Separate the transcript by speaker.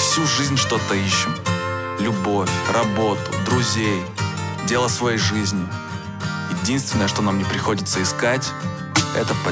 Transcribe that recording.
Speaker 1: всю жизнь что-то ищем. Любовь, работу, друзей, дело своей жизни. Единственное, что нам не приходится искать, это поддержка.